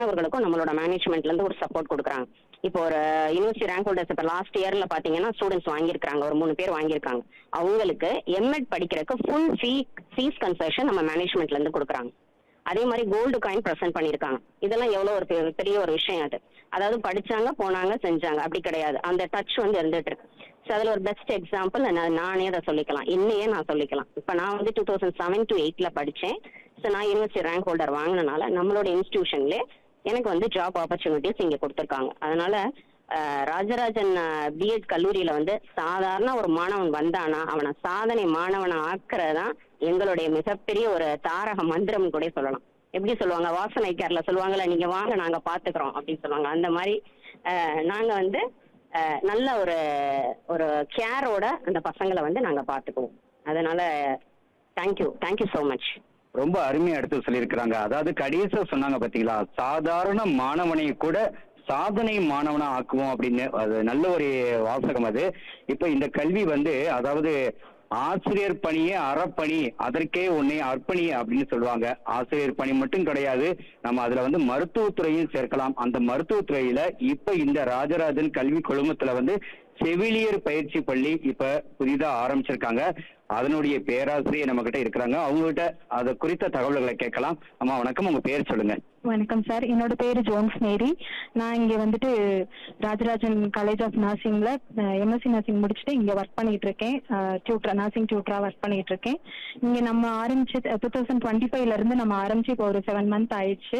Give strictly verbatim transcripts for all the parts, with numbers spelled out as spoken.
மாணவர்களுக்கும் நம்மளோட மேனேஜ்மெண்ட்ல இருந்து ஒரு சப்போர்ட் கொடுக்குறாங்க. இப்போ ஒரு யூனிவர்சிட்டி ரேங்க் ஹோல்டர்ஸ் இப்போ லாஸ்ட் இயர்ல பாத்தீங்கன்னா ஸ்டூடெண்ட்ஸ் வாங்கியிருக்காங்க, ஒரு மூணு பேர் வாங்கியிருக்காங்க. அவங்களுக்கு எம்எட் படிக்கிறதுக்கு ஃபுல் ஃபீ ஃபீஸ் கன்செஷன் நம்ம மேனேஜ்மெண்ட்ல இருந்து கொடுக்குறாங்க. அதே மாதிரி கோல்டு காயின் ப்ரெசென்ட் பண்ணியிருக்காங்க. இதெல்லாம் எவ்வளோ ஒரு பெ- பெரிய ஒரு விஷயம் அது. அதாவது படிச்சாங்க போனாங்க செஞ்சாங்க அப்படி கிடையாது, அந்த டச் வந்து இருந்துட்டு இருக்கு. ஸோ அதில் ஒரு பெஸ்ட் எக்ஸாம்பிள் நானே அதை சொல்லிக்கலாம், என்னையே நான் சொல்லிக்கலாம். இப்போ நான் வந்து டூ தௌசண்ட் செவன் டு எயிட்ல படித்தேன். ஸோ நான் யூனிவர்சிட்டி ரேங்க் ஹோல்டர் வாங்கினனால நம்மளோட இன்ஸ்டிடியூஷன்லேயே எனக்கு வந்து ஜாப் ஆப்பர்ச்சுனிட்டிஸ் இங்கே கொடுத்துருக்காங்க. அதனால அஹ், ராஜராஜன் பிஎட் கல்லூரியில வந்து சாதாரண ஒரு மாணவன் வந்தானா அவனை சாதனை மாணவனை ஆக்குறதுதான் எங்களுடைய மிகப்பெரிய ஒரு தாரக மந்திரம் கூட சொல்லலாம். எப்படி சொல்லுவாங்க, வாசனை கேர்ல சொல்லுவாங்கல்ல, நீங்க வாங்க நாங்க பாத்துக்கிறோம் அப்படின்னு சொல்லுவாங்க. அந்த மாதிரி அஹ், நாங்க வந்து அஹ், நல்ல ஒரு ஒரு கேரோட அந்த பசங்களை வந்து நாங்க பாத்துக்குவோம். அதனால தேங்க்யூ தேங்க்யூ ஸோ மச். ரொம்ப அருமையா எடுத்து சொல்லியிருக்கிறாங்க. அதாவது கடைசியா சொன்னாங்க பாத்தீங்களா, சாதாரண மாணவனை கூட சாதனை மாணவனா ஆக்குவோம் அப்படின்னு. அது நல்ல ஒரு வாசகம் அது. இப்ப இந்த கல்வி வந்து அதாவது ஆசிரியர் பணியே அறப்பணி, அதற்கே உன்னை அர்ப்பணி அப்படின்னு சொல்லுவாங்க. ஆசிரியர் பணி மட்டும் கிடையாது, நம்ம அதுல வந்து மருத்துவத்துறையும் சேர்க்கலாம். அந்த மருத்துவத்துறையில இப்ப இந்த ராஜராஜன் கல்வி குழுமத்துல வந்து செவிலியர் பயிற்சி பள்ளி இப்ப புதிதா ஆரம்பிச்சிருக்காங்க. அதனுடைய பேராசிரியர் நம்ம கிட்ட இருக்கிறாங்க. அவங்க கிட்ட அதை குறித்த தகவல்களை கேட்கலாம். அம்மா வணக்கம், உங்க பேர் சொல்லுங்க. வணக்கம் சார், என்னோட பேரு ஜோன்ஸ் மேரி. நான் இங்க வந்துட்டு Rajarajan college of நர்சிங்ல MSc nursing முடிச்சுட்டு இங்க ஒர்க் பண்ணிட்டு இருக்கேன். டியூட்டர் நர்சிங் டியூட்டரா ஒர்க் பண்ணிட்டு இருக்கேன். இங்க நம்ம ஆரம்பிச்சு டூ தௌசண்ட் டுவெண்ட்டி ஃபைவ்ல இருந்து நம்ம ஆரம்பிச்சு இப்போ ஒரு செவன் மந்த் ஆயிடுச்சு.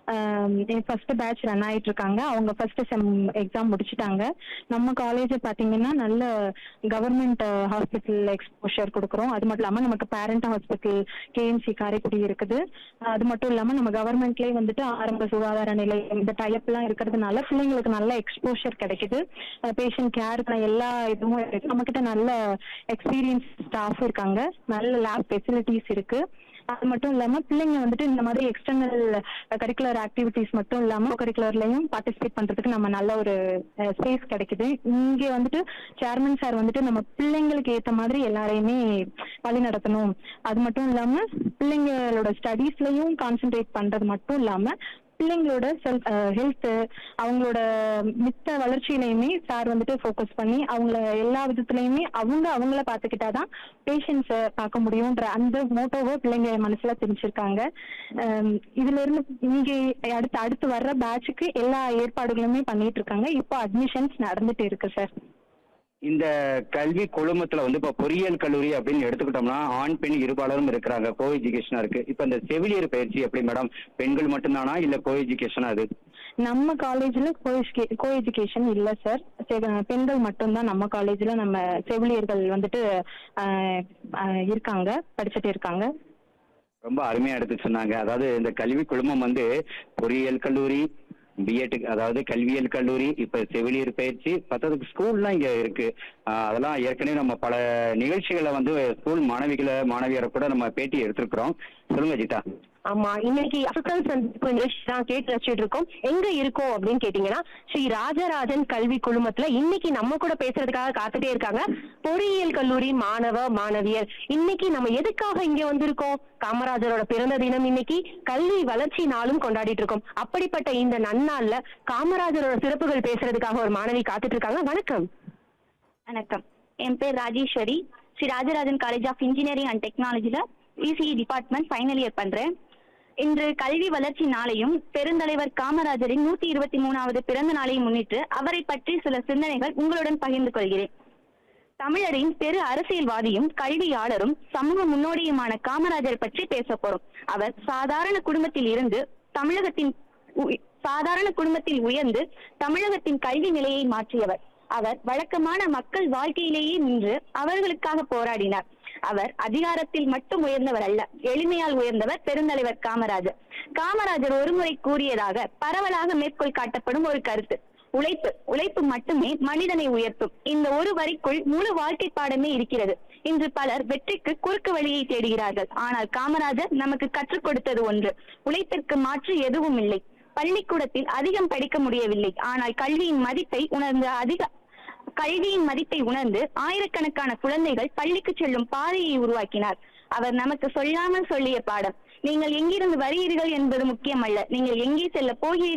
ஃபர்ஸ்ட் பேட்ச் ரன் ஆயிட்டு இருக்காங்க. அவங்க ஃபர்ஸ்ட் செம் எக்ஸாம் முடிச்சுட்டாங்க. நம்ம காலேஜ் பாத்தீங்கன்னா நல்ல கவர்மெண்ட் ஹாஸ்பிட்டல் எக்ஸ்போஷர் கொடுக்குறோம். அது மட்டும் இல்லாம நமக்கு பேரண்ட் ஹாஸ்பிட்டல் கேஎம்சி காரைக்குடி இருக்குது. அது மட்டும் இல்லாம நம்ம கவர்மெண்ட்லயே வந்துட்டு ஆரம்ப சுகாதார நிலையம் இந்த டைப் எல்லாம் இருக்கிறதுனால பிள்ளைங்களுக்கு நல்ல எக்ஸ்போஷர் கிடைக்குது. பேஷண்ட் கேருக்கு எல்லா இதுவும் இருக்கு. நம்ம கிட்ட நல்ல எக்ஸ்பீரியன்ஸ் ஸ்டாஃப் இருக்காங்க, நல்ல லேப் ஃபெசிலிட்டிஸ் இருக்கு. அது மட்டும் இல்லாம பிள்ளைங்க வந்துட்டு இந்த மாதிரி எக்ஸ்டர்னல் கரிக்குலர் ஆக்டிவிட்டிஸ் மட்டும் இல்லாம கரிக்குலர்லயும் பார்ட்டிசிபேட் பண்றதுக்கு நம்ம நல்ல ஒரு ஸ்பேஸ் கிடைக்குது. இங்க வந்துட்டு சேர்மன் சார் வந்துட்டு நம்ம பிள்ளைங்களுக்கு ஏத்த மாதிரி எல்லாரையுமே வழி நடத்தணும். அது மட்டும் இல்லாம பிள்ளைங்களோட ஸ்டடீஸ்லயும் கான்சென்ட்ரேட் பண்றது மட்டும் இல்லாம பிள்ளைங்களோட செல்ஃப் ஹெல்த் அவங்களோட மித்த வளர்ச்சியிலையுமே சார் வந்துட்டு ஃபோக்கஸ் பண்ணி அவங்கள எல்லா விதத்துலயுமே அவங்க அவங்கள பாத்துக்கிட்டாதான் பேஷண்ட்ஸை பார்க்க முடியும்ன்ற அந்த மோட்டோவை பிள்ளைங்க மனசுல தெரிஞ்சிருக்காங்க. இதுல இருந்து இங்க அடுத்து அடுத்து வர்ற பேட்சுக்கு எல்லா ஏற்பாடுகளுமே பண்ணிட்டு இருக்காங்க. இப்போ அட்மிஷன்ஸ் நடந்துட்டு இருக்கு சார். இந்த கல்வி குழுமத்துல வந்து இப்ப பொறியியல் கல்லூரி அப்படின்னு எடுத்துக்கிட்டோம்னா ஆண் பெண் இருபாலரும் இருக்கிறாங்க, கோ எஜுகேஷனா இருக்கு. இப்ப இந்த செவிலியர் பயிற்சி எப்படி மேடம், பெண்கள் மட்டும்தானா இல்ல கோ எஜுகேஷனா? அது நம்ம காலேஜ்ல கோ எஜுகேஷன் இல்ல சார், பெண்கள் மட்டும்தான் நம்ம காலேஜ்ல நம்ம செவிலியர்கள் வந்துட்டு இருக்காங்க, படிச்சுட்டு இருக்காங்க. ரொம்ப அருமையா எடுத்து சொன்னாங்க. அதாவது இந்த கல்வி குழுமம் வந்து பொறியியல் கல்லூரி, பிஎட் அதாவது கல்வியியல் கல்லூரி, இப்ப செவிலியர் பயிற்சி, பத்ததுக்கு ஸ்கூல்லாம் இங்க இருக்கு. அதெல்லாம் ஏற்கனவே நம்ம பல நிகழ்ச்சிகளை வந்து ஸ்கூல் மாணவிகளை மாணவியரை கூட நம்ம பேட்டி எடுத்திருக்கிறோம். சொல்லுங்க ஜிதா. ஆமா, இன்னைக்கு அப்சல் சந்திப்பு நிகழ்ச்சி தான் கேட்டு வச்சுட்டு இருக்கோம். எங்க இருக்கோம் அப்படின்னு கேட்டீங்கன்னா ஸ்ரீ ராஜராஜன் கல்வி குழுமத்துல இன்னைக்கு நம்ம கூட பேசுறதுக்காக காத்துட்டே இருக்காங்க பொறியியல் கல்லூரி மாணவ மாணவியர். இன்னைக்கு நம்ம எதுக்காக இங்க வந்திருக்கோம்? காமராஜரோட பிறந்த தினம் இன்னைக்கு, கல்வி வளர்ச்சி நாளும் கொண்டாடிட்டு இருக்கோம். அப்படிப்பட்ட இந்த நன்னாள்ல காமராஜரோட சிறப்புகள் பேசுறதுக்காக ஒரு மாணவி காத்துட்டு இருக்காங்க. வணக்கம். வணக்கம், என் பேர் Rajeswari. Sri Rajarajan college of engineering and டெக்னாலஜில ECE department final year பண்றேன். இன்று கல்வி வளர்ச்சி நாளையும் பெருந்தலைவர் காமராஜரின் நூத்தி இருபத்தி மூணாவது பிறந்த நாளையும் முன்னிட்டு அவரை பற்றி சில சிந்தனைகள் உங்களுடன் பகிர்ந்து கொள்கிறேன். தமிழரின் பெரு அரசியல்வாதியும் கல்வியாளரும் சமூக முன்னோடியுமான காமராஜர் பற்றி பேச போறோம். அவர் சாதாரண குடும்பத்தில் இருந்து தமிழகத்தின் சாதாரண குடும்பத்தில் உயர்ந்து தமிழகத்தின் கல்வி நிலையை மாற்றியவர். அவர் வழக்கமான மக்கள் வாழ்க்கையிலேயே நின்று அவர்களுக்காக போராடினார். அவர் அதிகாரத்தில் மட்டும் உயர்ந்தவர் அல்ல, எளிமையால் உயர்ந்தவர் பெருந்தலைவர் காமராஜர். காமராஜர் ஒருமுறை கூறியதாக பரவலாக மேற்கோள் காட்டப்படும் ஒரு கருத்து, உழைப்பு உழைப்பு மட்டுமே மனிதனை உயர்த்தும். இந்த ஒரு வரிக்குள் முழு வாழ்க்கை பாடமே இருக்கிறது. இன்று பலர் வெற்றிக்கு குறுக்கு வழியை தேடுகிறார்கள். ஆனால் காமராஜர் நமக்கு கற்றுக் கொடுத்தது ஒன்று, உழைப்பிற்கு மாற்று எதுவும் இல்லை. பள்ளிக்கூடத்தில் அதிகம் படிக்க முடியவில்லை, ஆனால் கல்வியின் மதிப்பை உணர்ந்த அதிக கல்வியின் மதிப்பை உணர்ந்து ஆயிரக்கணக்கான குழந்தைகள் பள்ளிக்கு செல்லும் பாதையை உருவாக்கினார். அவர் நமக்கு சொல்லாமல் சொல்லிய பாடம். நீங்கள் எங்கிருந்து வருகிறீர்கள் என்பது முக்கியமல்ல, நீங்கள் எங்கே செல்ல போகிறீர்கள்